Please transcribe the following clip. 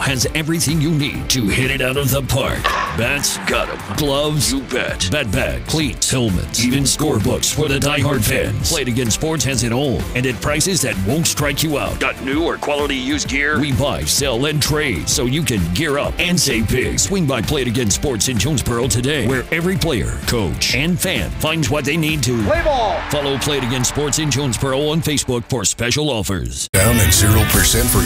has everything you need to hit it out of the park. Bats? Got 'em. Gloves? You bet. Bat bag, cleats, helmets, even scorebooks for the diehard fans. Play It Again Sports has it all, and at prices that won't strike you out. Got new or quality used gear? We buy, sell, and trade, so you can gear up and save big. Swing by Play It Again Sports in Jonesboro today, where every player, coach, and fan finds what they need to play ball. Follow Play It Again Sports in Jonesboro on Facebook for special offers. Down at 0% for